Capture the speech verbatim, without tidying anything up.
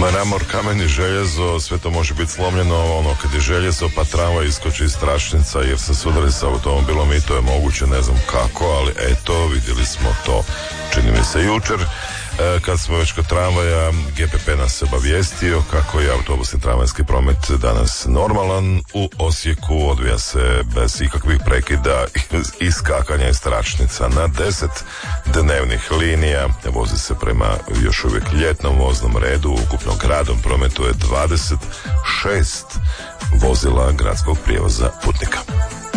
Mramor, kamen i željezo, sve to može biti slomljeno, ono kad je željezo pa tramvaj iskoči iz strašnica jer se sudari sa automobilom i to je moguće, ne znam kako, ali eto, vidjeli smo to, čini mi se jučer. E, kad smo već kod tramvaja, G P P nas se obavijestio kako je autobusni tramvajski promet danas normalan. U Osijeku odvija se bez ikakvih prekida i skakanja iz tračnica na deset dnevnih linija. Vozi se prema još uvijek ljetnom voznom redu. Ukupno gradom prometuje dvadeset šest vozila gradskog prijevoza putnika.